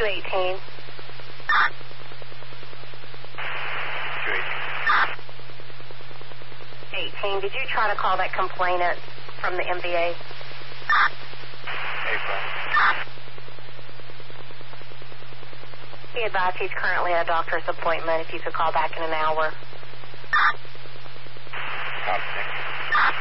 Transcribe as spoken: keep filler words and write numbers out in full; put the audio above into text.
two eighteen. two eighteen. eighteen. Did you try to call that complainant from the M V A? April. He advised he's currently at a doctor's appointment. If you could call back in an hour. Copy.